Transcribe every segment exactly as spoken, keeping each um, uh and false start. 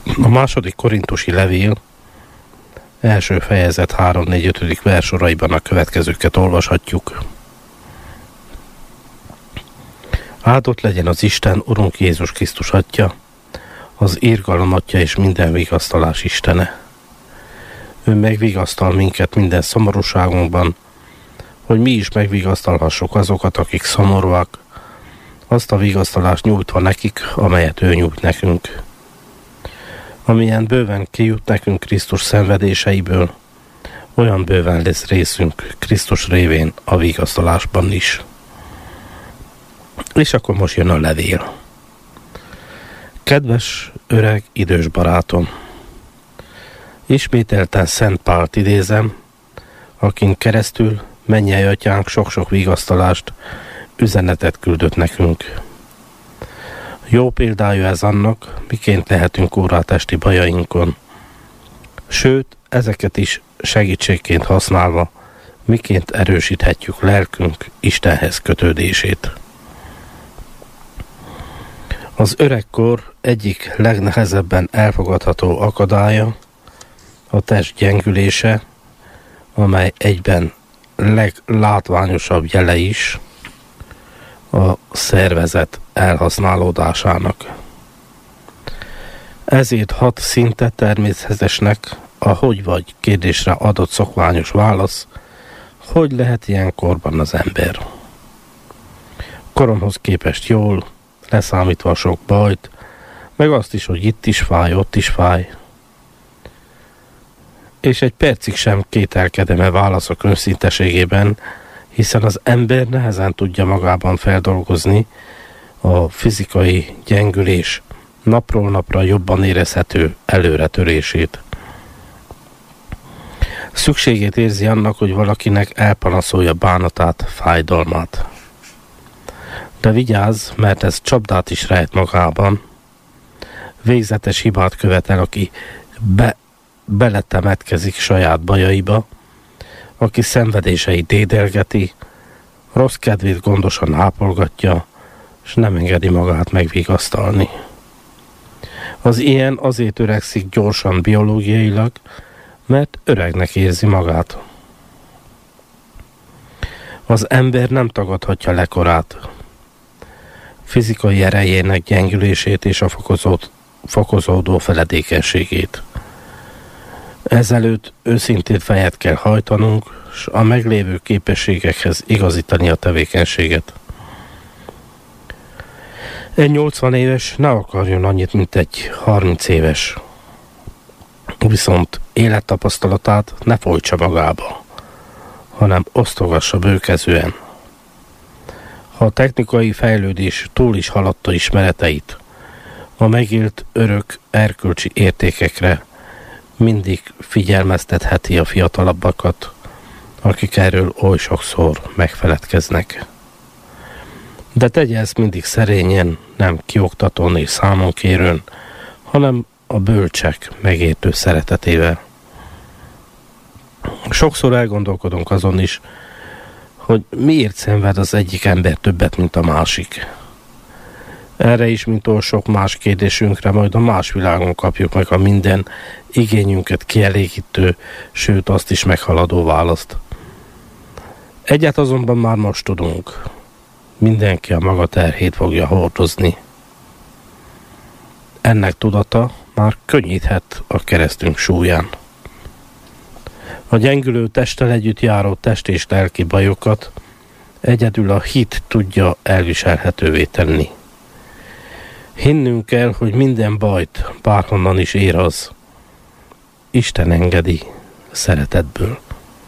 A második korintusi levél első fejezet három négy ötödik versoraiban a következőket olvashatjuk. Áldott legyen az Isten, Urunk Jézus Krisztus Atya, az irgalom Atya és minden vigasztalás Istene. Ő megvigasztal minket minden szomorúságunkban, hogy mi is megvigasztalhassuk azokat, akik szomorúak, azt a vigasztalást nyújtva nekik, amelyet ő nyújt nekünk. Amilyen bőven kijut nekünk Krisztus szenvedéseiből, olyan bőven lesz részünk Krisztus révén a vigasztalásban is. És akkor most jön a levél. Kedves, öreg, idős barátom! Ismételten Szent Pált idézem, akin keresztül mennyei atyánk sok-sok vigasztalást, üzenetet küldött nekünk. Jó példája ez annak, miként lehetünk órá testi bajainkon. Sőt, ezeket is segítségként használva, miként erősíthetjük lelkünk Istenhez kötődését. Az öregkor egyik legnehezebben elfogadható akadálya a test gyengülése, amely egyben leglátványosabb jele is a szervezet elhasználódásának. Ezért hat szinte természetesnek a hogy vagy kérdésre adott szokványos válasz, hogy lehet ilyen korban az ember. Koromhoz képest jól, leszámítva a sok bajt, meg azt is, hogy itt is fáj, ott is fáj. És egy percig sem kételkedem-e válaszok őszinteségében, hiszen az ember nehezen tudja magában feldolgozni a fizikai gyengülés napról napra jobban érezhető előretörését. Szükségét érzi annak, hogy valakinek elpanaszolja bánatát, fájdalmát. De vigyázz, mert ez csapdát is rejt magában. Végzetes hibát követel, aki be, beletemetkezik saját bajaiba, aki szenvedéseit dédelgeti, rossz kedvét gondosan ápolgatja, és nem engedi magát megvigasztalni. Az ilyen azért öregszik gyorsan biológiailag, mert öregnek érzi magát. Az ember nem tagadhatja le korát, fizikai erejének gyengülését és a fokozód, fokozódó feledékenységét. Ezelőtt őszintén fejet kell hajtanunk, és a meglévő képességekhez igazítani a tevékenységet. Egy nyolcvan éves ne akarjon annyit, mint egy harminc éves. Viszont élettapasztalatát ne folytsa magába, hanem osztogassa bőkezően. Ha a technikai fejlődés túl is haladta ismereteit, a megélt örök erkölcsi értékekre mindig figyelmeztetheti a fiatalabbakat, akik erről oly sokszor megfeledkeznek. De tegye ezt mindig szerényen, nem kioktatón és számonkérőn, hanem a bölcsek megértő szeretetével. Sokszor elgondolkodunk azon is, hogy miért szenved az egyik ember többet, mint a másik. Erre is, mint oly sok más kérdésünkre, majd a más világon kapjuk meg a minden igényünket kielégítő, sőt azt is meghaladó választ. Egyet azonban már most tudunk. Mindenki a maga terhét fogja hordozni. Ennek tudata már könnyíthet a keresztünk súlyán. A gyengülő testtel együtt járó test és lelki bajokat egyedül a hit tudja elviselhetővé tenni. Hinnünk kell, hogy minden bajt, bárhonnan is ér az, Isten engedi szeretetből.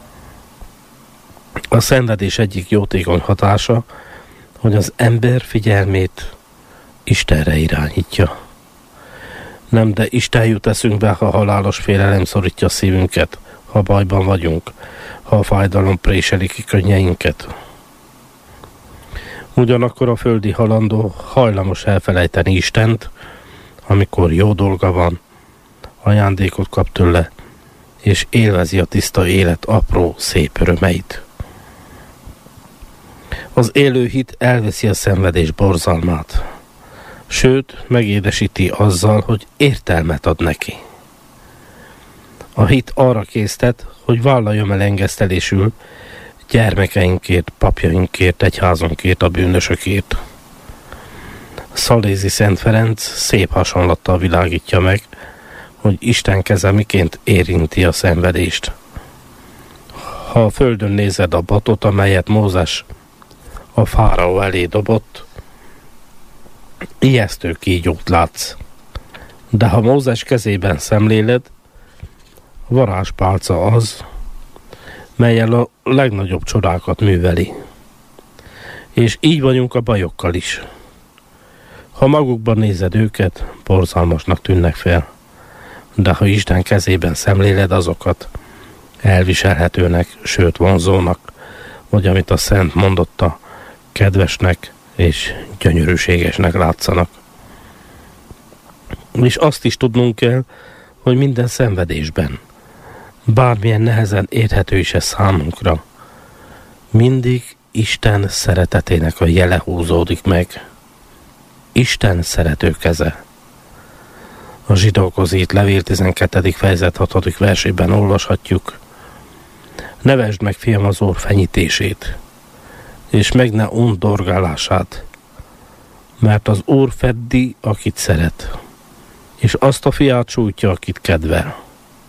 A szenvedés egyik jótékony hatása, hogy az ember figyelmét Istenre irányítja. Nem, de Isten jut eszünkbe, ha halálos félelem szorítja a szívünket, ha bajban vagyunk, ha a fájdalom préseli ki könnyeinket. Ugyanakkor a földi halandó hajlamos elfelejteni Istent, amikor jó dolga van, ajándékot kap tőle, és élvezi a tiszta élet apró, szép örömeit. Az élő hit elveszi a szenvedés borzalmát. Sőt, megédesíti azzal, hogy értelmet ad neki. A hit arra késztet, hogy vállaljam el engesztelésül gyermekeinkért, papjainkért, egyházunkért, a bűnösökért. Szalézi Szent Ferenc szép hasonlattal világítja meg, hogy Isten keze miként érinti a szenvedést. Ha a földön nézed a botot, amelyet Mózes a fáraó elé dobott, ijesztő kígyót látsz. De ha Mózes kezében szemléled, varázspálca az, mellyel a legnagyobb csodákat műveli. És így vagyunk a bajokkal is. Ha magukban nézed őket, borzalmasnak tűnnek fel. De ha Isten kezében szemléled azokat, elviselhetőnek, sőt vonzónak, vagy amit a Szent mondotta, kedvesnek és gyönyörűségesnek látszanak. És azt is tudnunk kell, hogy minden szenvedésben, bármilyen nehezen érthető is ez számunkra, mindig Isten szeretetének a jele húzódik meg. Isten szerető keze. A Zsidókhoz írt levél tizenkettedik fejezet hatodik versében olvashatjuk: nevesd meg, fiam, az Úr fenyítését, és meg ne undorgálását, mert az Úr feddi, akit szeret, és azt a fiát sújtja, akit kedvel.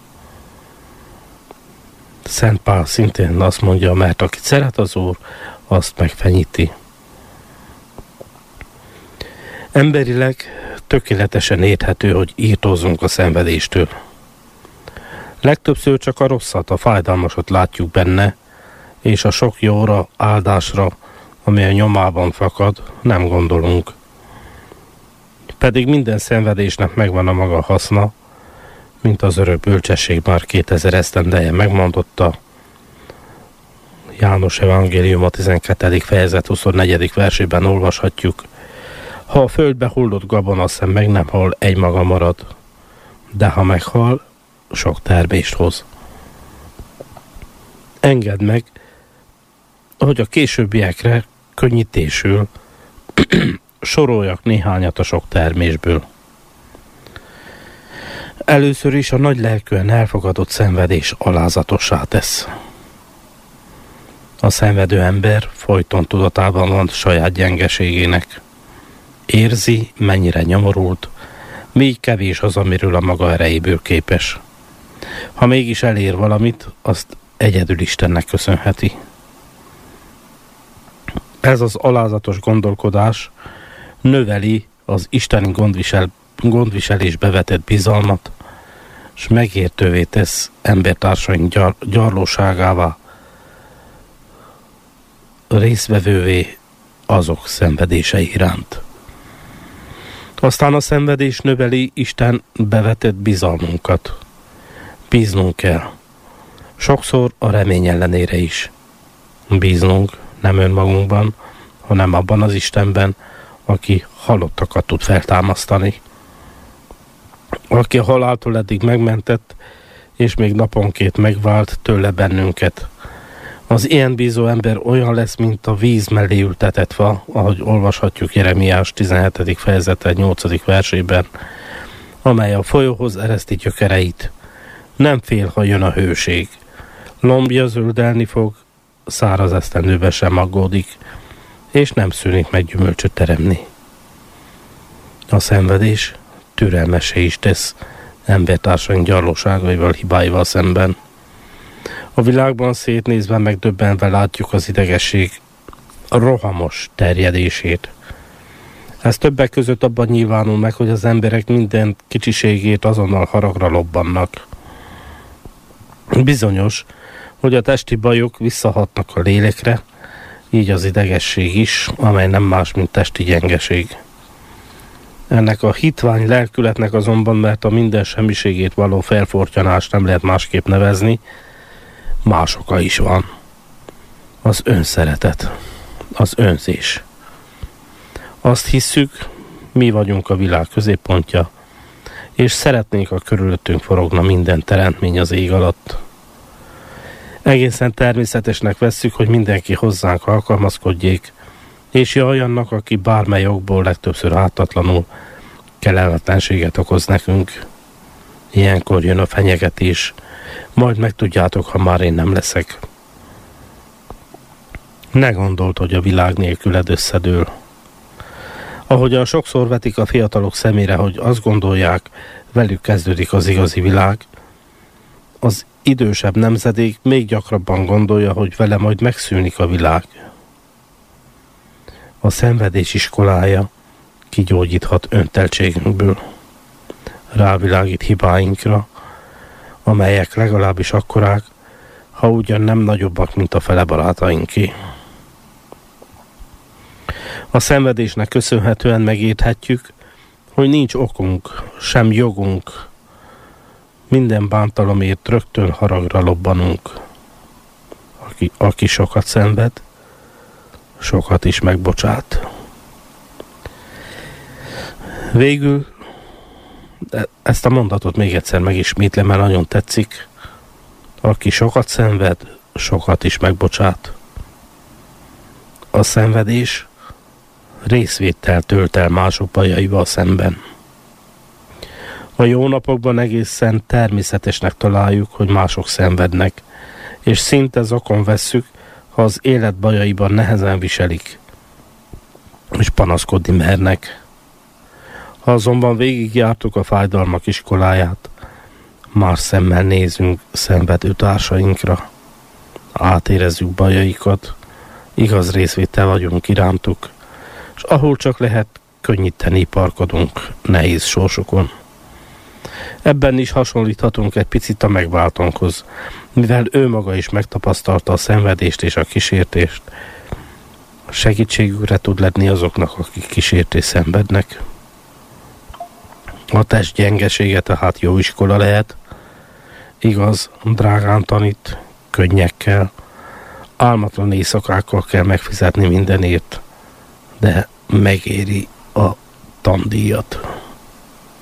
Szent Pál szintén azt mondja, mert akit szeret az Úr, azt megfenyíti. Emberileg tökéletesen érthető, hogy írtózzunk a szenvedéstől. Legtöbbször csak a rosszat, a fájdalmasat látjuk benne, és a sok jóra, áldásra, ami a nyomában fakad, nem gondolunk. Pedig minden szenvedésnek megvan a maga haszna, mint az örök bölcsesség már kétezer esztendeje megmondotta. János Evangélium a tizenkettedik fejezet huszonnegyedik versében olvashatjuk: ha a földbe hullott gabonaszem meg nem hal, egymaga marad, de ha meghal, sok termést hoz. Engedd meg, hogy a későbbiekre könnyítésül soroljak néhányat a sok termésből. Először is a nagy lelkűen elfogadott szenvedés alázatossá tesz. A szenvedő ember folyton tudatában van saját gyengeségének. Érzi, mennyire nyomorult, még kevés az, amiről a maga erejéből képes. Ha mégis elér valamit, azt egyedül Istennek köszönheti. Ez az alázatos gondolkodás növeli az isteni gondvisel, gondviselésbe vetett bizalmat, és megértővé tesz embertársaink gyar, gyarlóságává, részvevővé azok szenvedései iránt. Aztán a szenvedés növeli Isten bevetett bizalmunkat. Bíznunk kell. Sokszor a remény ellenére is. Bíznunk nem önmagunkban, hanem abban az Istenben, aki halottakat tud feltámasztani. Aki a haláltól eddig megmentett, és még naponként megvált tőle bennünket. Az ilyen bízó ember olyan lesz, mint a víz mellé ültetett fa, ahogy olvashatjuk Jeremiás tizenhetedik fejezete nyolcadik versében, amely a folyóhoz ereszti gyökereit. Nem fél, ha jön a hőség. Lombja zöldelni fog, száraz esztendőbe sem aggódik, és nem szűnik meg gyümölcsöt teremni. A szenvedés türelmessé is tesz embertársaink gyarlóságaival, hibáival szemben. A világban szétnézve megdöbbenve látjuk az idegesség rohamos terjedését. Ez többek között abban nyilvánul meg, hogy az emberek minden kicsiségét azonnal haragra lobbannak. Bizonyos, hogy a testi bajok visszahatnak a lélekre, így az idegesség is, amely nem más, mint testi gyengeség. Ennek a hitvány lelkületnek azonban, mert a minden semmiségét való felfortyanást nem lehet másképp nevezni, más oka is van. Az önszeretet, az önzés. Azt hisszük, mi vagyunk a világ középpontja, és szeretnénk, a körülöttünk forogna minden teremtmény az ég alatt. Egészen természetesnek vesszük, hogy mindenki hozzánk alkalmazkodjék, És jaj annak, aki bármely okból legtöbbször ártatlanul kellemetlenséget okoz nekünk. Ilyenkor jön a fenyegetés, majd megtudjátok, ha már én nem leszek. Ne gondold, hogy a világ nélküled összedől. Ahogyan sokszor vetik a fiatalok szemére, hogy azt gondolják, velük kezdődik az igazi világ, az idősebb nemzedék még gyakrabban gondolja, hogy vele majd megszűnik a világ. A szenvedés iskolája kigyógyíthat önteltségünkből, rávilágít hibáinkra, amelyek legalábbis akkorák, ha ugyan nem nagyobbak, mint a fele barátainké. A szenvedésnek köszönhetően megérthetjük, hogy nincs okunk, sem jogunk, minden bántalomért rögtön haragra lobbanunk. Aki, aki sokat szenved, sokat is megbocsát. Végül ezt a mondatot még egyszer megismétlem, mert nagyon tetszik. Aki sokat szenved, sokat is megbocsát. A szenvedés részvéttel tölt el mások bajaival szemben. A jó napokban egészen természetesnek találjuk, hogy mások szenvednek, és szinte zokon vesszük, ha az élet bajaiban nehezen viselik, és panaszkodni mernek. Ha azonban végigjártuk a fájdalmak iskoláját, más szemmel nézünk szenvedő társainkra, átérezzük bajaikat, igaz részvétel vagyunk irántuk, és ahol csak lehet, könnyíteni parkodunk nehéz sorsokon. Ebben is hasonlíthatunk egy picit a megváltónkhoz, mivel ő maga is megtapasztalta a szenvedést és a kísértést, segítségükre tud lenni azoknak, akik kísértést szenvednek. A test gyengesége tehát jó iskola lehet, igaz, drágán tanít, könnyekkel, álmatlan éjszakákkal kell megfizetni mindenért, de megéri a tandíjat.